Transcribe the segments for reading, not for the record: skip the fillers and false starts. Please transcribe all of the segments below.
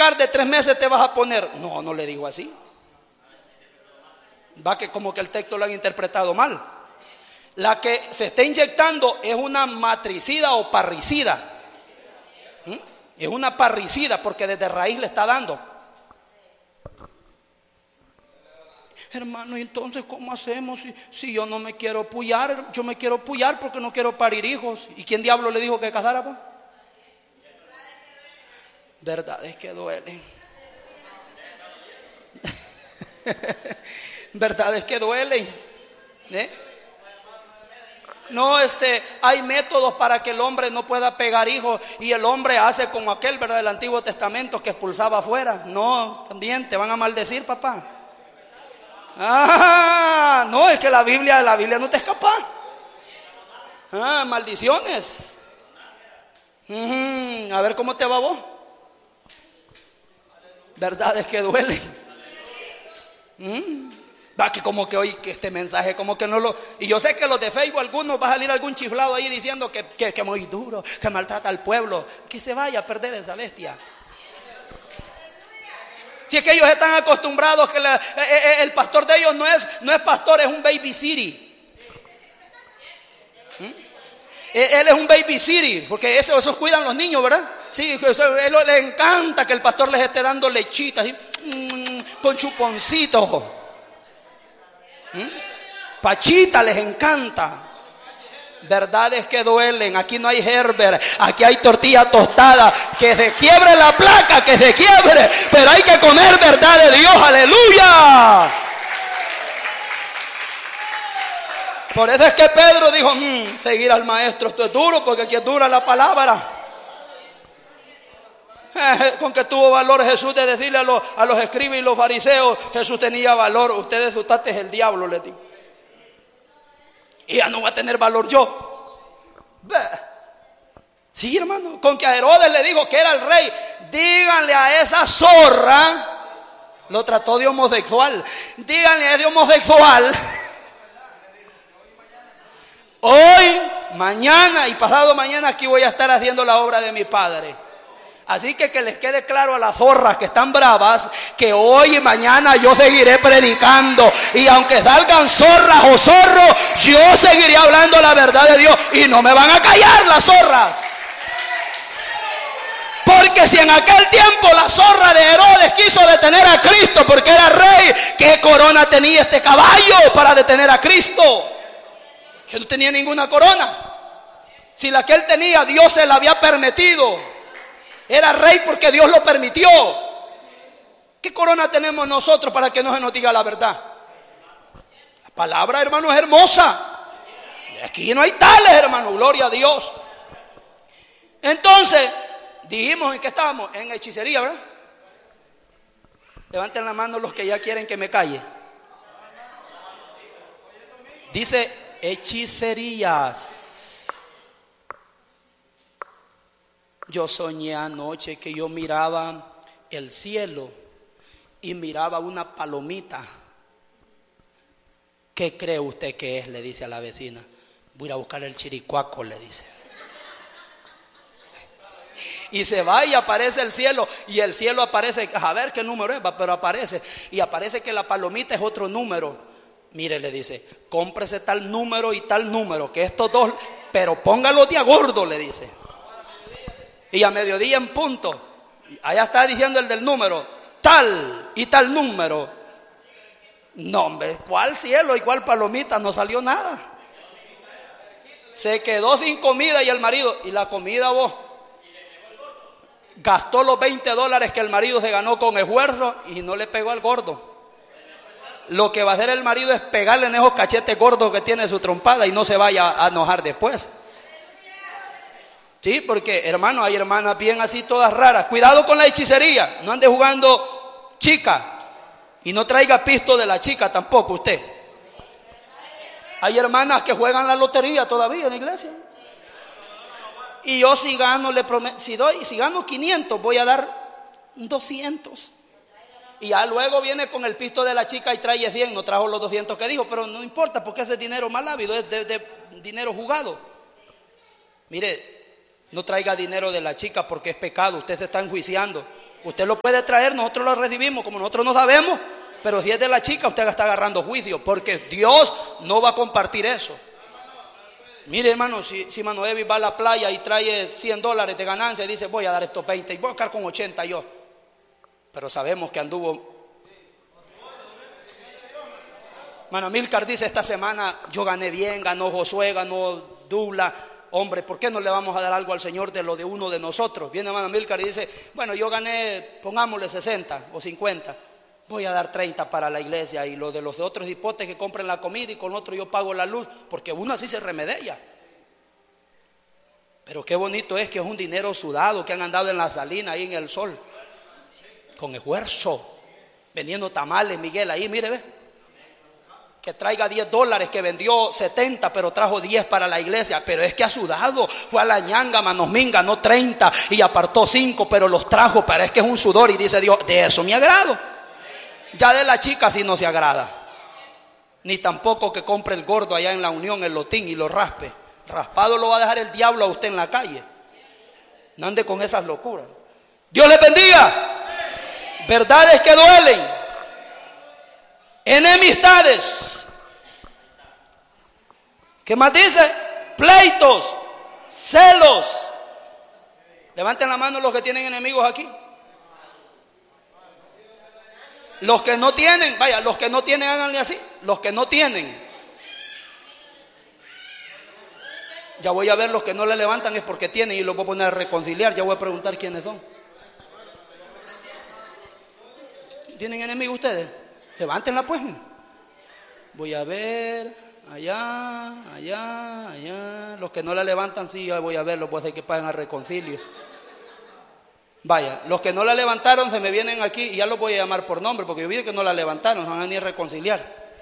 inyectar, de 3 meses te vas a poner. No, no le digo así. Va que como que el texto lo han interpretado mal. La que se está inyectando es una matricida o parricida. Es una parricida porque desde raíz le está dando. Hermano, entonces ¿cómo hacemos si yo no me quiero puyar? Yo me quiero puyar porque no quiero parir hijos. ¿Y quién diablo le dijo que casara, pues? Verdades que duelen. Verdades que duelen. No, hay métodos para que el hombre no pueda pegar hijos, y el hombre hace como aquel, ¿verdad?, del Antiguo Testamento que expulsaba afuera. No, también te van a maldecir, papá. No, es que la Biblia no te escapa. Maldiciones. A ver cómo te va vos. Verdades que duelen. Va que como que hoy que este mensaje como que no lo... Y yo sé que los de Facebook, algunos va a salir algún chiflado ahí diciendo que muy duro, que maltrata al pueblo. Que se vaya a perder esa bestia. Si es que ellos están acostumbrados que el pastor de ellos no es pastor, es un baby city. Él es un baby city, porque esos cuidan los niños, ¿verdad? Sí, a él le encanta que el pastor les esté dando lechitas con chuponcitos. Pachita les encanta. Verdades que duelen. Aquí no hay Herbert, aquí hay tortilla tostada. Que se quiebre la placa, que se quiebre, pero hay que comer verdad de Dios. Aleluya. Por eso es que Pedro dijo, seguir al maestro, esto es duro, porque aquí es dura la palabra. Con que tuvo valor Jesús de decirle a los escribas y los fariseos, Jesús tenía valor. Ustedes asustaste el diablo, les digo. Y ya no va a tener valor yo. Sí, hermano, con que a Herodes le dijo que era el rey. Díganle a esa zorra, lo trató de homosexual. Díganle a ese homosexual, hoy, mañana y pasado mañana aquí voy a estar haciendo la obra de mi Padre. Así que les quede claro a las zorras que están bravas, que hoy y mañana yo seguiré predicando. Y aunque salgan zorras o zorros, yo seguiré hablando la verdad de Dios. Y no me van a callar las zorras. Porque si en aquel tiempo la zorra de Herodes quiso detener a Cristo porque era rey, ¿qué corona tenía este caballo para detener a Cristo? Que no tenía ninguna corona. Si la que él tenía, Dios se la había permitido. Era rey porque Dios lo permitió. ¿Qué corona tenemos nosotros para que no se nos diga la verdad? La palabra, hermano, es hermosa. Aquí no hay tales, hermano, gloria a Dios. Entonces, dijimos en qué estábamos, en hechicería, ¿verdad? Levanten la mano los que ya quieren que me calle. Dice hechicerías. Yo soñé anoche que yo miraba el cielo y miraba una palomita. ¿Qué cree usted que es?, le dice a la vecina. Voy a ir a buscar el chiricuaco, le dice. Y se va y aparece el cielo, y el cielo aparece, a ver qué número es, pero aparece, y aparece que la palomita es otro número. Mire, le dice, cómprese tal número y tal número, que estos dos, pero póngalo de a gordo, le dice. Y a mediodía en punto, allá está diciendo el del número, tal y tal número. No, hombre, ¿cuál cielo y cuál palomita? No salió nada. Se quedó sin comida y el marido, ¿y la comida vos? Gastó los $20 que el marido se ganó con esfuerzo y no le pegó al gordo. Lo que va a hacer el marido es pegarle en esos cachetes gordos que tiene su trompada y no se vaya a enojar después. Sí, porque hermano, hay hermanas bien así todas raras. Cuidado con la hechicería, no ande jugando chica y no traiga pisto de la chica tampoco usted. Hay hermanas que juegan la lotería todavía en la iglesia. Y yo si gano, le prometo, si gano 500 voy a dar 200. Y ya luego viene con el pisto de la chica y trae 100, no trajo los 200 que dijo, pero no importa porque ese dinero mal habido, es de dinero jugado. Mire, no traiga dinero de la chica porque es pecado, usted se está enjuiciando. Usted lo puede traer, nosotros lo recibimos, como nosotros no sabemos, pero si es de la chica, usted está agarrando juicio, porque Dios no va a compartir eso. Mire, hermano, si Mano Evi va a la playa y trae $100 de ganancia y dice, voy a dar estos 20 y voy a quedar con 80 yo, pero sabemos que anduvo. Mano Milcar dice, esta semana yo gané bien, ganó Josué, ganó Dula. Hombre, ¿por qué no le vamos a dar algo al Señor de lo de uno de nosotros? Viene Mano Milcar y dice, bueno, yo gané, pongámosle 60 o 50, voy a dar 30 para la iglesia, y lo de los otros hipotes que compren la comida y con otro yo pago la luz, porque uno así se remedia. Pero qué bonito es que es un dinero sudado que han andado en la salina ahí en el sol, con esfuerzo, vendiendo tamales. Miguel ahí, mire, ve, que traiga $10, que vendió 70, pero trajo 10 para la iglesia. Pero es que ha sudado, fue a la ñanga, Manosmín, ganó 30 y apartó 5, pero los trajo. Pero es que es un sudor, y dice Dios, de eso me agrado. Ya de la chica sí no se agrada, ni tampoco que compre el gordo allá en la Unión, el lotín, y lo raspe. Raspado lo va a dejar el diablo a usted en la calle. No ande con esas locuras. Dios les bendiga. Verdades que duelen. Enemistades. ¿Qué más dice? Pleitos, celos. Levanten la mano los que tienen enemigos aquí. Los que no tienen, vaya, los que no tienen, háganle así. Los que no tienen. Ya voy a ver, los que no le levantan es porque tienen, y los voy a poner a reconciliar. Ya voy a preguntar quiénes son. ¿Tienen enemigos ustedes? Levántenla pues. Voy a ver, allá. Los que no la levantan, sí, ya voy a ver, los voy a hacer que paguen a reconcilio. Vaya, los que no la levantaron se me vienen aquí y ya los voy a llamar por nombre, porque yo vi que no la levantaron, no van a ni reconciliar.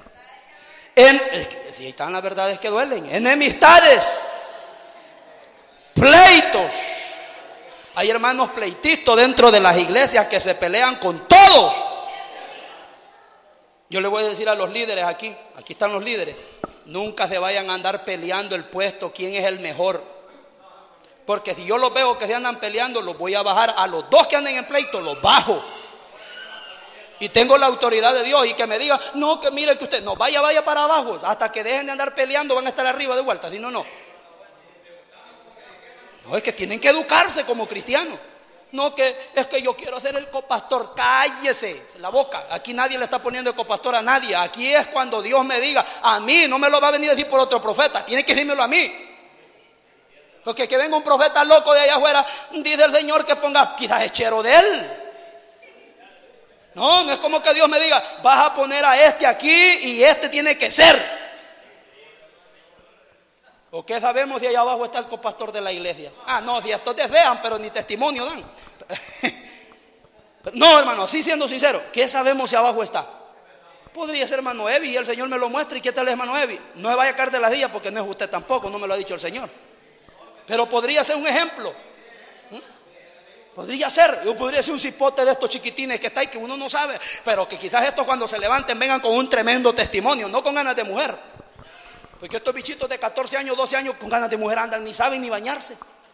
Si están las verdades que duelen. Enemistades, pleitos. Hay hermanos pleitistas dentro de las iglesias que se pelean con todos. Yo le voy a decir a los líderes aquí están los líderes, nunca se vayan a andar peleando el puesto, quién es el mejor. Porque si yo los veo que se andan peleando, los voy a bajar. A los dos que anden en pleito, los bajo. Y tengo la autoridad de Dios, y que me diga, no, que mire que usted, no, vaya para abajo. Hasta que dejen de andar peleando, van a estar arriba de vuelta. Si no, no. No, es que tienen que educarse como cristianos. No, que es que yo quiero ser el copastor. Cállese la boca. Aquí nadie le está poniendo el copastor a nadie. Aquí es cuando Dios me diga. A mí no me lo va a venir a decir por otro profeta. Tiene que decírmelo a mí. Porque que venga un profeta loco de allá afuera, dice el Señor que ponga, quizás es chero de él. No es como que Dios me diga, vas a poner a este aquí y este tiene que ser. ¿O qué sabemos si allá abajo está el copastor de la iglesia? No, si estos desean, pero ni testimonio dan. No, hermano, así siendo sincero, ¿qué sabemos si abajo está? Podría ser hermano Evi y el Señor me lo muestra. ¿Y qué tal es hermano Evi? No se vaya a caer de las días, porque no es usted tampoco, no me lo ha dicho el Señor. Pero podría ser un ejemplo. Podría ser, yo podría ser un cipote de estos chiquitines que está ahí, que uno no sabe, pero que quizás estos cuando se levanten vengan con un tremendo testimonio, no con ganas de mujer. Porque estos bichitos de 14 años, 12 años con ganas de mujer andan, ni saben ni bañarse.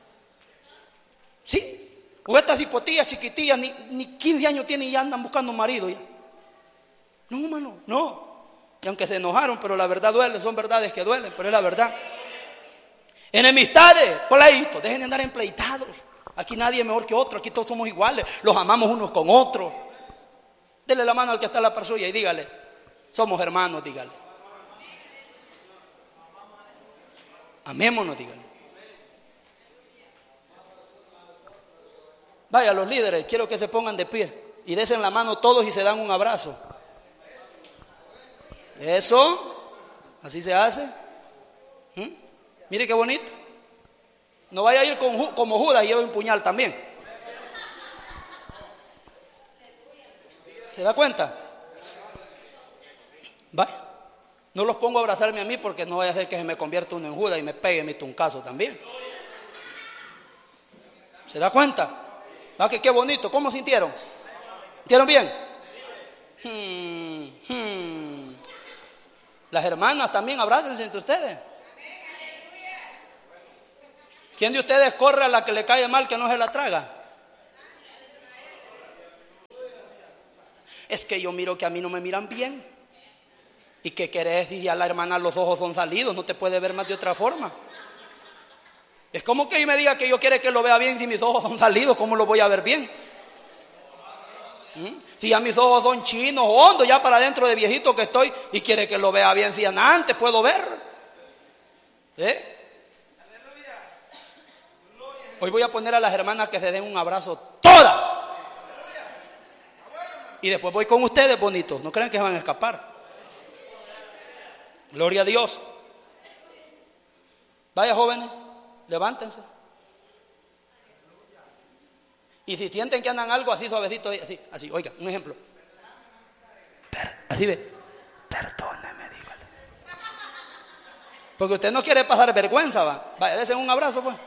¿Sí? O estas hipotillas chiquitillas, ni 15 años tienen y ya andan buscando un marido ya. No, hermano, no. Y aunque se enojaron, pero la verdad duele, son verdades que duelen, pero es la verdad. Enemistades, pleitos, dejen de andar empleitados. Aquí nadie es mejor que otro, aquí todos somos iguales, los amamos unos con otros. Dele la mano al que está a la par suya y dígale, somos hermanos, dígale. Amémonos, dígale. Vaya, los líderes, quiero que se pongan de pie y desen la mano todos y se dan un abrazo. Eso, así se hace. Mire qué bonito. No vaya a ir como Judas y lleve un puñal también. ¿Se da cuenta? Vaya. No los pongo a abrazarme a mí porque no vaya a ser que se me convierta uno en Judas y me pegue mi tuncazo también. ¿Se da cuenta? ¿Va que qué bonito? ¿Cómo sintieron? ¿Sintieron bien? Las hermanas también abrácense entre ustedes. ¿Quién de ustedes corre a la que le cae mal que no se la traga? Es que yo miro que a mí no me miran bien. ¿Y qué querés? Dice a la hermana, los ojos son salidos, no te puede ver más de otra forma. Es como que yo me diga que yo quiero que lo vea bien si mis ojos son salidos, ¿cómo lo voy a ver bien? Si ya mis ojos son chinos, hondos, ya para adentro de viejito que estoy, y quiere que lo vea bien, si antes puedo ver. Hoy voy a poner a las hermanas que se den un abrazo todas. Y después voy con ustedes, bonitos. No crean que se van a escapar. Gloria a Dios. Vaya, jóvenes, levántense. Y si sienten que andan algo así suavecito, así, oiga, un ejemplo. Así ve. Perdóneme, dígale. Porque usted no quiere pasar vergüenza, va. Vaya, dense un abrazo, pues.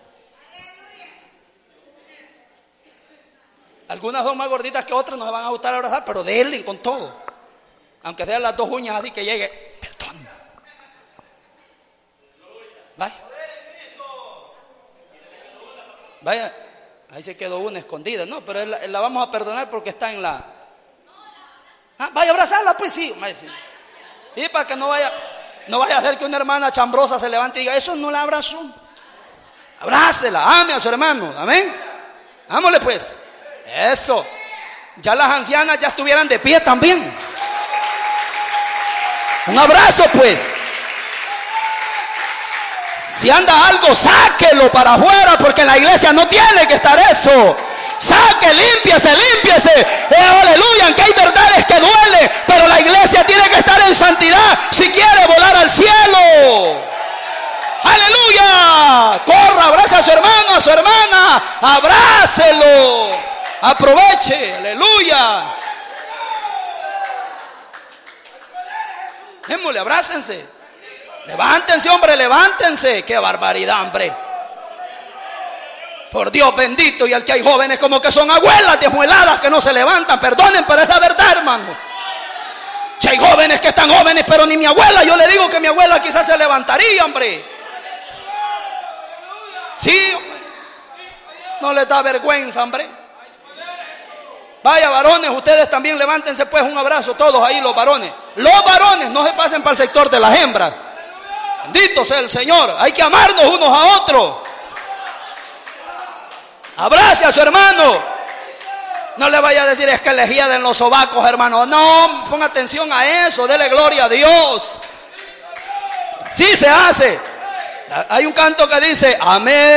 Algunas son más gorditas que otras, no se van a gustar abrazar, pero denle con todo. Aunque sean las 2 uñas así que llegue. Perdón. Vaya. Vaya. Ahí se quedó una escondida. No, pero la vamos a perdonar porque está en la... vaya a abrazarla, pues sí. Y para que no vaya a hacer que una hermana chambrosa se levante y diga, eso no la abrazó. Abrácela, ame a su hermano. Amén. Vámonos pues. Eso. Ya las ancianas ya estuvieran de pie también. Un abrazo pues. Si anda algo, sáquelo para afuera, porque en la iglesia no tiene que estar eso. Saque, límpiese. Aleluya, aunque hay verdades que duelen, pero la iglesia tiene que estar en santidad si quiere volar al cielo. Aleluya. Corra, abrace a su hermano, a su hermana, abrácelo. Aproveche, aleluya. Démosle, abrácense. Levántense, hombre, levántense. Qué barbaridad, hombre. Por Dios bendito. Y al que hay jóvenes como que son abuelas desmueladas que no se levantan. Perdonen, pero es la verdad, hermano. Si hay jóvenes que están jóvenes, pero ni mi abuela. Yo le digo que mi abuela quizás se levantaría, hombre. Sí, no les da vergüenza, hombre. Vaya, varones, ustedes también levántense pues, un abrazo todos ahí, los varones. Los varones, no se pasen para el sector de las hembras. Bendito sea el Señor. Hay que amarnos unos a otros. Abrace a su hermano. No le vaya a decir es que le hieden los sobacos, hermano. No, ponga atención a eso. Dele gloria a Dios. Sí se hace. Hay un canto que dice amén.